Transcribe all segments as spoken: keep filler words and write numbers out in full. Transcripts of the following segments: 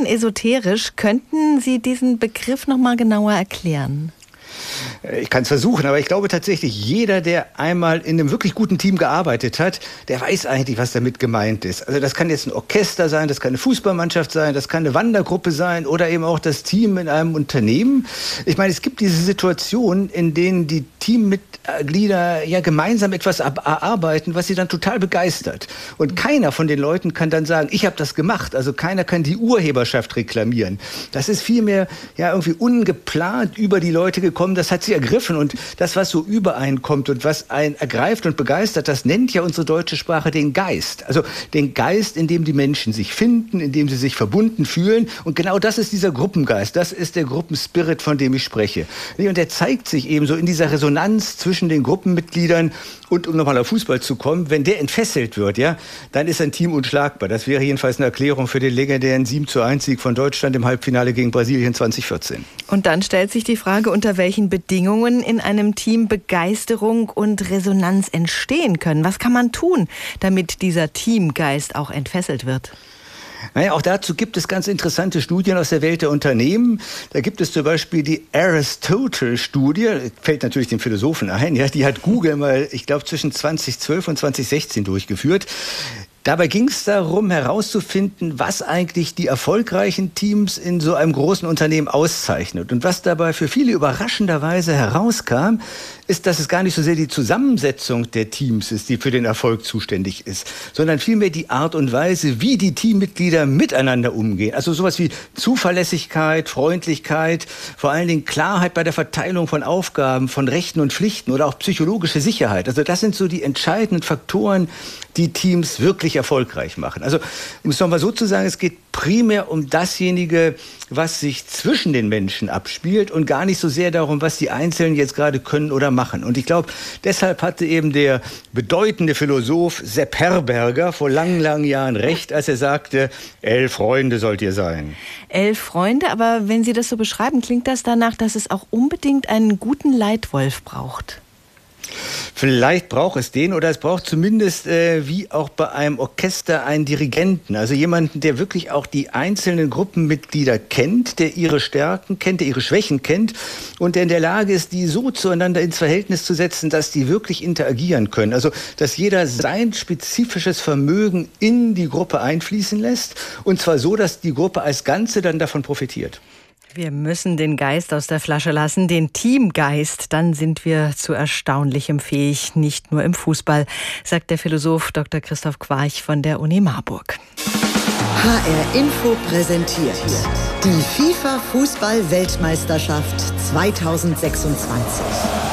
bisschen esoterisch. Könnten Sie diesen Begriff noch mal genauer erklären? Ich kann es versuchen, aber ich glaube tatsächlich, jeder, der einmal in einem wirklich guten Team gearbeitet hat, der weiß eigentlich, was damit gemeint ist. Also das kann jetzt ein Orchester sein, das kann eine Fußballmannschaft sein, das kann eine Wandergruppe sein oder eben auch das Team in einem Unternehmen. Ich meine, es gibt diese Situationen, in denen die Teammitglieder ja gemeinsam etwas erarbeiten, was sie dann total begeistert. Und keiner von den Leuten kann dann sagen, ich habe das gemacht. Also keiner kann die Urheberschaft reklamieren. Das ist vielmehr ja irgendwie ungeplant über die Leute gekommen. Das hat sie ergriffen, und das, was so übereinkommt und was einen ergreift und begeistert, das nennt ja unsere deutsche Sprache den Geist. Also den Geist, in dem die Menschen sich finden, in dem sie sich verbunden fühlen, und genau das ist dieser Gruppengeist, das ist der Gruppenspirit, von dem ich spreche. Und der zeigt sich eben so in dieser Resonanz zwischen den Gruppenmitgliedern. Und um nochmal auf Fußball zu kommen, wenn der entfesselt wird, ja, dann ist ein Team unschlagbar. Das wäre jedenfalls eine Erklärung für den legendären sieben zu eins Sieg von Deutschland im Halbfinale gegen Brasilien zweitausendvierzehn. Und dann stellt sich die Frage, unter welchen Bedingungen in einem Team Begeisterung und Resonanz entstehen können. Was kann man tun, damit dieser Teamgeist auch entfesselt wird? Naja, auch dazu gibt es ganz interessante Studien aus der Welt der Unternehmen. Da gibt es zum Beispiel die Aristotle-Studie, fällt natürlich dem Philosophen ein, ja, die hat Google mal, ich glaube, zwischen zweitausendzwölf und zweitausendsechzehn durchgeführt. Dabei ging es darum, herauszufinden, was eigentlich die erfolgreichen Teams in so einem großen Unternehmen auszeichnet. Und was dabei für viele überraschenderweise herauskam, ist, dass es gar nicht so sehr die Zusammensetzung der Teams ist, die für den Erfolg zuständig ist, sondern vielmehr die Art und Weise, wie die Teammitglieder miteinander umgehen. Also sowas wie Zuverlässigkeit, Freundlichkeit, vor allen Dingen Klarheit bei der Verteilung von Aufgaben, von Rechten und Pflichten oder auch psychologische Sicherheit. Also das sind so die entscheidenden Faktoren, die Teams wirklich erfolgreich machen. Also um es nochmal so zu sagen, es geht primär um dasjenige, was sich zwischen den Menschen abspielt und gar nicht so sehr darum, was die Einzelnen jetzt gerade können oder machen. Und ich glaube, deshalb hatte eben der bedeutende Philosoph Sepp Herberger vor langen, langen Jahren recht, als er sagte, elf Freunde sollt ihr sein. Elf Freunde, aber wenn Sie das so beschreiben, klingt das danach, dass es auch unbedingt einen guten Leitwolf braucht. Vielleicht braucht es den, oder es braucht zumindest, äh, wie auch bei einem Orchester, einen Dirigenten. Also jemanden, der wirklich auch die einzelnen Gruppenmitglieder kennt, der ihre Stärken kennt, der ihre Schwächen kennt und der in der Lage ist, die so zueinander ins Verhältnis zu setzen, dass die wirklich interagieren können. Also, dass jeder sein spezifisches Vermögen in die Gruppe einfließen lässt, und zwar so, dass die Gruppe als Ganze dann davon profitiert. Wir müssen den Geist aus der Flasche lassen, den Teamgeist. Dann sind wir zu Erstaunlichem fähig, nicht nur im Fußball, sagt der Philosoph Doktor Christoph Quarch von der Uni Marburg. H R Info präsentiert die FIFA-Fußball-Weltmeisterschaft zweitausendsechsundzwanzig.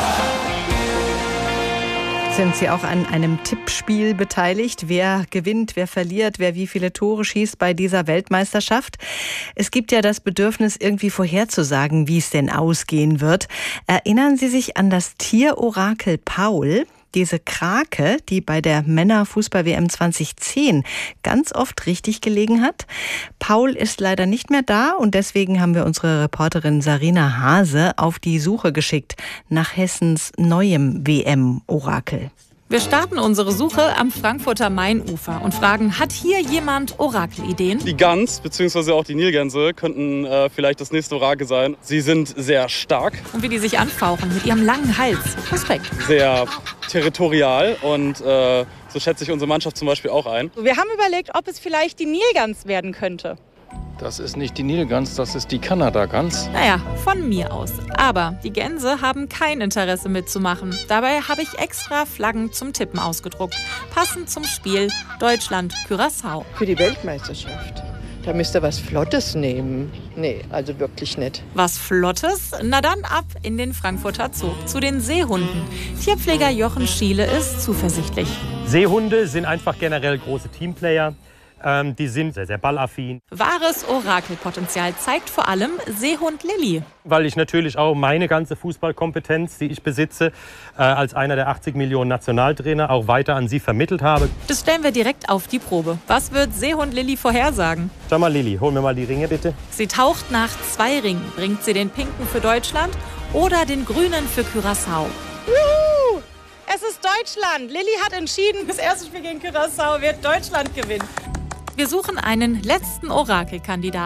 Sind Sie auch an einem Tippspiel beteiligt? Wer gewinnt, wer verliert, wer wie viele Tore schießt bei dieser Weltmeisterschaft? Es gibt ja das Bedürfnis, irgendwie vorherzusagen, wie es denn ausgehen wird. Erinnern Sie sich an das Tierorakel Paul? Diese Krake, die bei der Männer-Fußball-W M zweitausendzehn ganz oft richtig gelegen hat. Paul ist leider nicht mehr da, und deswegen haben wir unsere Reporterin Sarina Hase auf die Suche geschickt nach Hessens neuem W M-Orakel. Wir starten unsere Suche am Frankfurter Mainufer und fragen, hat hier jemand Orakelideen? Die Gans bzw. auch die Nilgänse könnten äh, vielleicht das nächste Orakel sein. Sie sind sehr stark. Und wie die sich anfauchen mit ihrem langen Hals. Respekt. Sehr territorial, und äh, so schätze ich unsere Mannschaft zum Beispiel auch ein. Wir haben überlegt, ob es vielleicht die Nilgans werden könnte. Das ist nicht die Nilgans, das ist die Kanada-Gans. Naja, von mir aus. Aber die Gänse haben kein Interesse mitzumachen. Dabei habe ich extra Flaggen zum Tippen ausgedruckt. Passend zum Spiel Deutschland-Curaçao. Für die Weltmeisterschaft. Da müsst ihr was Flottes nehmen. Nee, also wirklich nicht. Was Flottes? Na dann ab in den Frankfurter Zoo. Zu den Seehunden. Tierpfleger Jochen Schiele ist zuversichtlich. Seehunde sind einfach generell große Teamplayer. Ähm, die sind sehr, sehr ballaffin. Wahres Orakelpotenzial zeigt vor allem Seehund Lilly. Weil ich natürlich auch meine ganze Fußballkompetenz, die ich besitze, äh, als einer der achtzig Millionen Nationaltrainer auch weiter an sie vermittelt habe. Das stellen wir direkt auf die Probe. Was wird Seehund Lilly vorhersagen? Schau mal, Lilly, hol mir mal die Ringe, bitte. Sie taucht nach zwei Ringen. Bringt sie den pinken für Deutschland oder den grünen für Curaçao? Juhu! Es ist Deutschland. Lilly hat entschieden, das erste Spiel gegen Curaçao wird Deutschland gewinnen. Wir suchen einen letzten Orakelkandidaten.